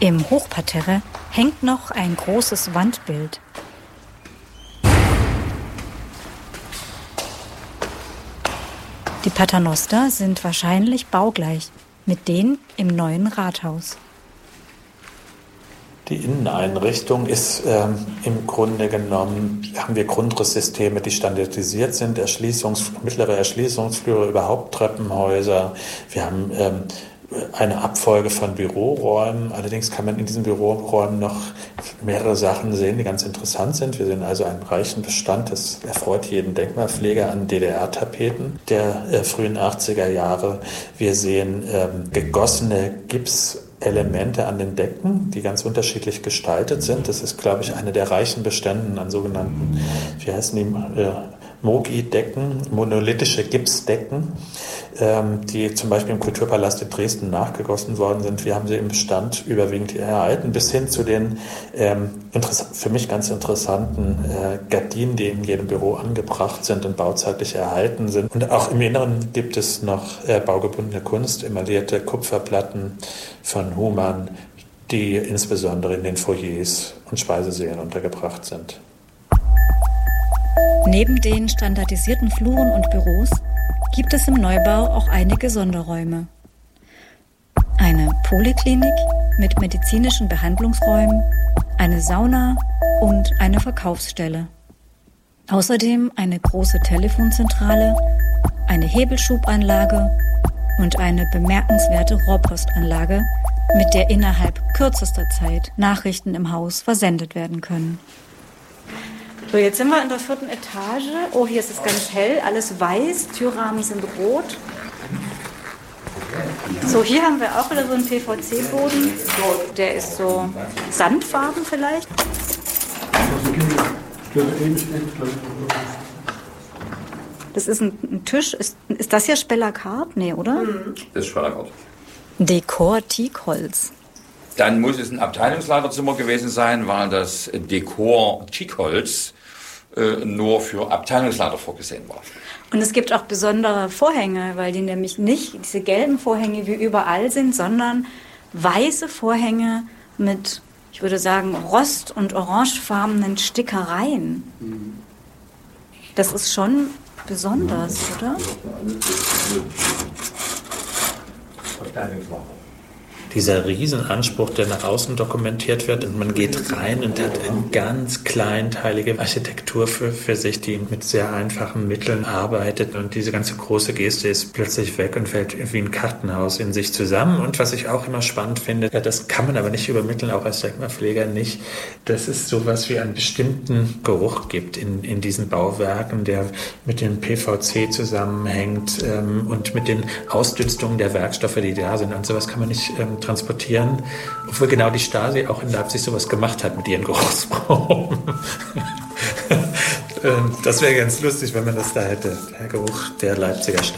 Im Hochparterre hängt noch ein großes Wandbild. Die Paternoster sind wahrscheinlich baugleich mit denen im neuen Rathaus. Die Inneneinrichtung ist im Grunde genommen, haben wir Grundrisssysteme, die standardisiert sind, mittlere Erschließungsflüre, überhaupt Treppenhäuser. Wir haben eine Abfolge von Büroräumen. Allerdings kann man in diesen Büroräumen noch mehrere Sachen sehen, die ganz interessant sind. Wir sehen also einen reichen Bestand, das erfreut jeden Denkmalpfleger, an DDR-Tapeten der frühen 80er Jahre. Wir sehen gegossene Gipselemente an den Decken, die ganz unterschiedlich gestaltet sind. Das ist, glaube ich, eine der reichen Beständen an sogenannten, wie heißen die, Mogi-Decken, monolithische Gipsdecken, die zum Beispiel im Kulturpalast in Dresden nachgegossen worden sind. Wir haben sie im Bestand überwiegend erhalten, bis hin zu den für mich ganz interessanten Gardinen, die in jedem Büro angebracht sind und bauzeitlich erhalten sind. Und auch im Inneren gibt es noch baugebundene Kunst, emaillierte Kupferplatten von Humann, die insbesondere in den Foyers und Speisesälen untergebracht sind. Neben den standardisierten Fluren und Büros gibt es im Neubau auch einige Sonderräume. Eine Poliklinik mit medizinischen Behandlungsräumen, eine Sauna und eine Verkaufsstelle. Außerdem eine große Telefonzentrale, eine Hebelschubanlage und eine bemerkenswerte Rohrpostanlage, mit der innerhalb kürzester Zeit Nachrichten im Haus versendet werden können. So, jetzt sind wir in der 4. Etage. Oh, hier ist es ganz hell, alles weiß, Türrahmen sind rot. So, hier haben wir auch wieder so einen PVC-Boden. Der ist so sandfarben vielleicht. Das ist ein Tisch. Ist das hier Spellacard? Nee, oder? Das ist Spellacard. Dekor Teakholz. Dann muss es ein Abteilungsleiterzimmer gewesen sein, weil das Dekor Teakholz nur für Abteilungsleiter vorgesehen war. Und es gibt auch besondere Vorhänge, weil die nämlich nicht diese gelben Vorhänge wie überall sind, sondern weiße Vorhänge mit, ich würde sagen, rost- und orangefarbenen Stickereien. Das ist schon besonders, oder? Dieser Riesenanspruch, der nach außen dokumentiert wird, und man geht rein und hat eine ganz kleinteilige Architektur für sich, die mit sehr einfachen Mitteln arbeitet, und diese ganze große Geste ist plötzlich weg und fällt wie ein Kartenhaus in sich zusammen. Und was ich auch immer spannend finde, das kann man aber nicht übermitteln, auch als Denkmalpfleger nicht, dass es sowas wie einen bestimmten Geruch gibt in diesen Bauwerken, der mit dem PVC zusammenhängt und mit den Ausdünstungen der Werkstoffe, die da sind. Und sowas kann man nicht transportieren, obwohl genau die Stasi auch in Leipzig sowas gemacht hat mit ihren Geruchsproben. Das wäre ganz lustig, wenn man das da hätte, der Geruch der Leipziger Stasi.